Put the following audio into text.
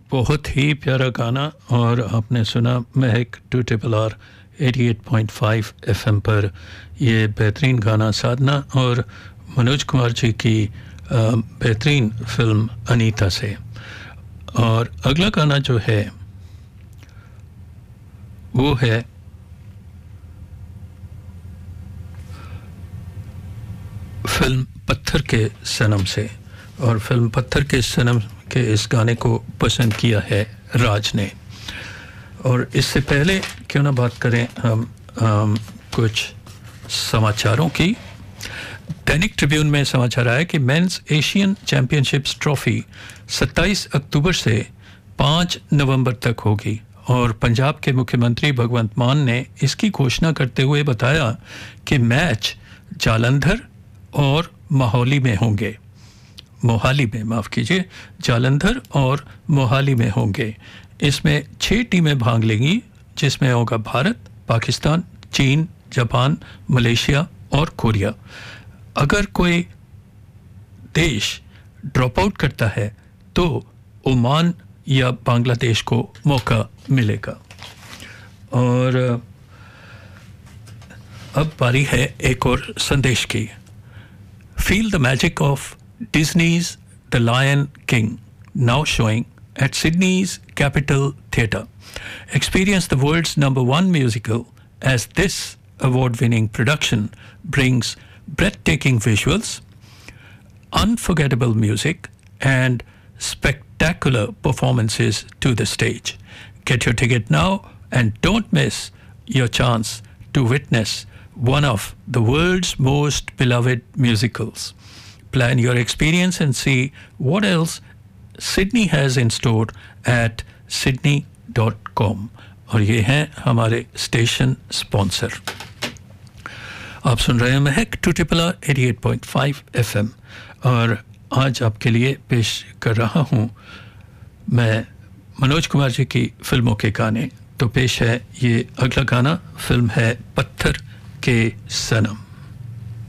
बहुत ही प्यारा गाना। और आपने सुना महक 2RR 88.5 FM पर ये बेहतरीन गाना साधना और मनोज कुमार जी की बेहतरीन फिल्म अनीता से। और अगला गाना जो है वो है फिल्म पत्थर के सनम से। और फिल्म पत्थर के सनम के इस गाने को पसंद किया है राज ने। और इससे पहले क्यों ना बात करें हम कुछ समाचारों की। दैनिक ट्रिब्यून में समाचार आया कि मेंस एशियन चैंपियनशिप्स ट्रॉफी 27 अक्टूबर से 5 नवंबर तक होगी। और पंजाब के मुख्यमंत्री भगवंत मान ने इसकी घोषणा करते हुए बताया कि मैच जालंधर और मोहाली में होंगे। मोहाली में, माफ़ कीजिए, जालंधर और मोहाली में होंगे। इसमें 6 टीमें भाग लेंगी, जिसमें होगा भारत, पाकिस्तान, चीन, जापान, मलेशिया और कोरिया। अगर कोई देश ड्रॉप आउट करता है तो ओमान या बांग्लादेश को मौका मिलेगा। और अब बारी है एक और संदेश की। Feel the magic of Disney's The Lion King, now showing at Sydney's Capitol Theatre. Experience the world's #1 musical as this award-winning production brings breathtaking visuals, unforgettable music, and spectacular performances to the stage. Get your ticket now and don't miss your chance to witness one of the world's most beloved musicals. Plan your experience and see what else Sydney has in store at sydney.com. और ये हैं हमारे station sponsor. आप सुन रहे हैं महक 2RR 88.5 FM। और आज आपके लिए पेश कर रहा हूँ मैं मनोज कुमार जी की फिल्मों के गाने। तो पेश है ये अगला गाना, फिल्म है पत्थर के सनम।